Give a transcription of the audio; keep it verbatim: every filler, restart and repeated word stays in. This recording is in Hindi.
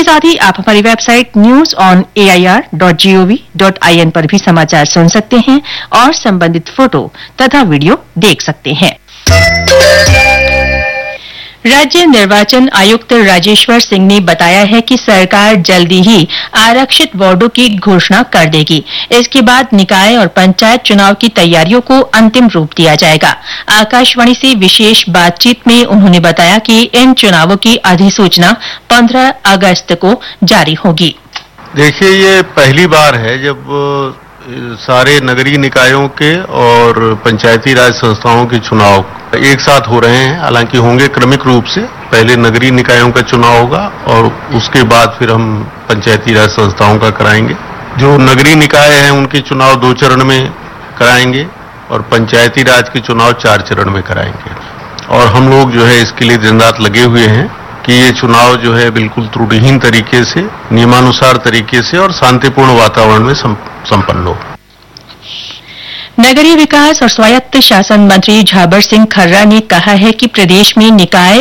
इसके साथ ही आप हमारी website news on A I R dot G O V dot I N पर भी समाचार सुन सकते हैं और संबंधित फोटो तथा वीडियो देख सकते हैं। राज्य निर्वाचन आयुक्त राजेश्वर सिंह ने बताया है कि सरकार जल्दी ही आरक्षित वार्डों की घोषणा कर देगी। इसके बाद निकाय और पंचायत चुनाव की तैयारियों को अंतिम रूप दिया जाएगा। आकाशवाणी से विशेष बातचीत में उन्होंने बताया कि इन चुनावों की अधिसूचना पंद्रह अगस्त को जारी होगी। देखिए, ये पहली बार है जब सारे नगरीय निकायों के और पंचायती राज संस्थाओं के चुनाव एक साथ हो रहे हैं। हालांकि होंगे क्रमिक रूप से, पहले नगरीय निकायों का चुनाव होगा और उसके बाद फिर हम पंचायती राज संस्थाओं का कराएंगे। जो नगरीय निकाय हैं उनके चुनाव दो चरण में कराएंगे और पंचायती राज के चुनाव चार चरण में कराएंगे। और हम लोग जो है इसके लिए दिन रात लगे हुए हैं कि ये चुनाव जो है बिल्कुल त्रुटिहीन तरीके से, नियमानुसार तरीके से और शांतिपूर्ण वातावरण में संपन्न हो। नगरीय विकास और स्वायत्त शासन मंत्री झाबर सिंह खर्रा ने कहा है कि प्रदेश में निकाय